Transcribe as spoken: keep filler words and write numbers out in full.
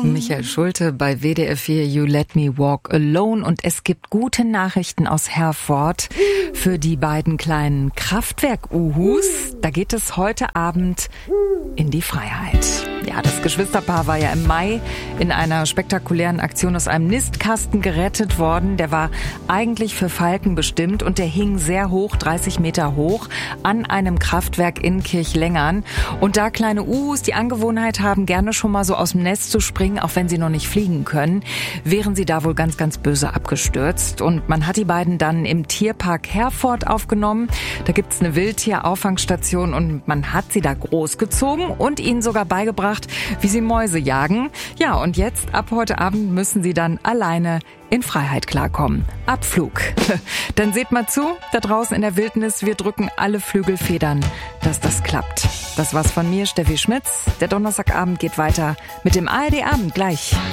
Michael Schulte bei W D F vier You Let Me Walk Alone. Und es gibt gute Nachrichten aus Herford für die beiden kleinen Kraftwerk-Uhus. Da geht es heute Abend in die Freiheit. Ja, das Geschwisterpaar war ja im Mai in einer spektakulären Aktion aus einem Nistkasten gerettet worden. Der war eigentlich für Falken bestimmt und der hing sehr hoch, dreißig Meter hoch, an einem Kraftwerk in Kirchlengern. Und da kleine Uhus die Angewohnheit haben, gerne schon mal so aus dem Nest zu springen, auch wenn sie noch nicht fliegen können, wären sie da wohl ganz, ganz böse abgestürzt. Und man hat die beiden dann im Tierpark Herford aufgenommen. Da gibt's eine Wildtierauffangstation und man hat sie da großgezogen und ihnen sogar beigebracht, wie sie Mäuse jagen. Ja, und jetzt, ab heute Abend, müssen sie dann alleine in Freiheit klarkommen. Abflug. Dann seht mal zu, da draußen in der Wildnis, wir drücken alle Flügelfedern, dass das klappt. Das war's von mir, Steffi Schmitz. Der Donnerstagabend geht weiter mit dem A R D Abend gleich.